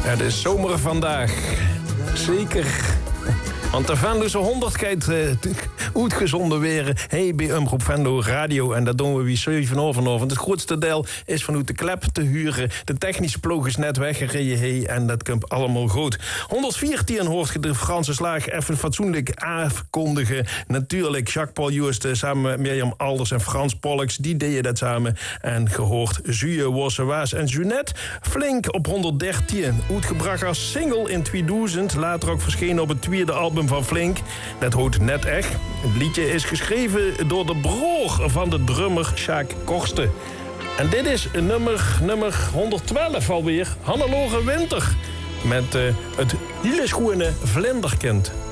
Het is zomer vandaag. Zeker. Want de Venlose 100 kijkt uitgezonden weer. Hey, bij Omroep Venlo Radio. En dat doen we wie 7 uur vanavond. Het grootste deel is vanuit de klep te huren. De technische ploeg is net weggereden. Hey, en dat komt allemaal goed. 114 hoort je de Franse Slaag even fatsoenlijk afkondigen. Natuurlijk Jacques-Paul Joest samen met Mirjam Alders en Frans Pollux. Die deden dat samen. En gehoord Zuye, Wossewaas en Jeanette. Flink op 113. Uitgebracht als single in 2000. Later ook verschenen op het tweede album van Flink. Dat hoort Net Echt. Het liedje is geschreven door de broer van de drummer Sjaak Korsten. En dit is nummer 112 alweer. Hannelore Winter. Met het hele schoene Vlinderkind.